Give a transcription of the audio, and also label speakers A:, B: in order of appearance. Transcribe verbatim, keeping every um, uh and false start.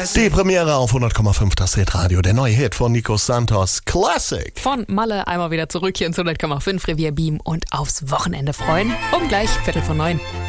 A: Die Premiere auf hundert Komma fünf, das Hitradio, der neue Hit von Nico Santos, Classic.
B: Von Malle einmal wieder zurück hier ins hundert Komma fünf Revier beamen und aufs Wochenende freuen. Um gleich Viertel vor neun.